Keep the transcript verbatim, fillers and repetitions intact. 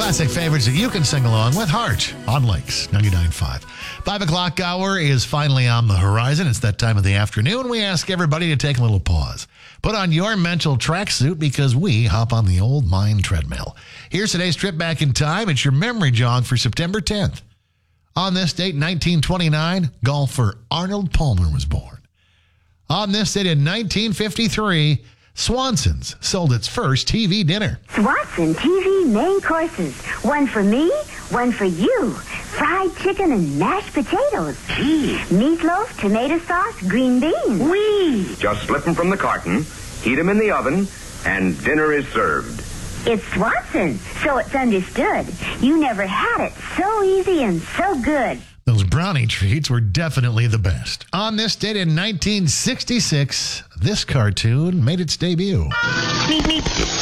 Classic favorites that you can sing along with. Heart on Lakes ninety-nine point five. Five o'clock hour is finally on the horizon. It's that time of the afternoon. We ask everybody to take a little pause. Put on your mental tracksuit because we hop on the old mind treadmill. Here's today's trip back in time. It's your memory jog for September tenth. On this date, nineteen twenty-nine, golfer Arnold Palmer was born. On this date in nineteen fifty-three, Swanson's sold its first T V dinner. Swanson T V main courses. One for me, one for you. Fried chicken and mashed potatoes. Gee. Meatloaf, tomato sauce, green beans. Wee. Just slip them from the carton, heat them in the oven, and dinner is served. It's Swanson, so it's understood. You never had it so easy and so good. Those brownie treats were definitely the best. On this date in nineteen sixty-six, this cartoon made its debut. Meet me.